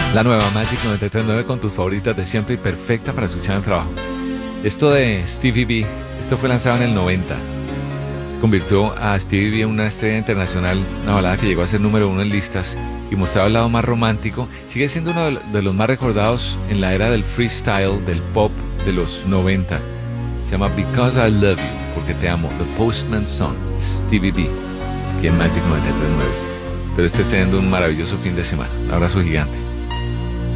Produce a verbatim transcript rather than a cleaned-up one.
La nueva Magic noventa y tres punto nueve con tus favoritas de siempre y perfecta para escuchar en el trabajo. Esto de Stevie B, esto fue lanzado en el noventa. Se convirtió a Stevie B en una estrella internacional, una balada que llegó a ser número uno en listas y mostraba el lado más romántico. Sigue siendo uno de los más recordados en la era del freestyle, del pop de los noventa. Se llama Because I Love You, porque te amo, The Postman's Son, Stevie B, aquí en Magic noventa y tres punto nueve. Pero estés teniendo un maravilloso fin de semana. Un abrazo gigante.